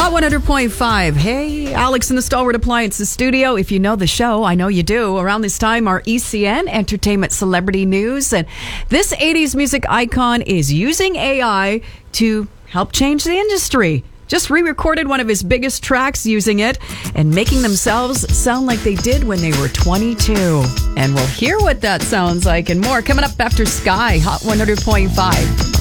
Hot 100.5. Hey, Alex in the Stalwart Appliances studio. If you know the show, I know you do. Around this time, our ECN Entertainment Celebrity News. And this 80s music icon is using AI to help change the industry. Just re-recorded one of his biggest tracks using it and making themselves sound like they did when they were 22. And we'll hear what that sounds like and more coming up after Sky, Hot 100.5.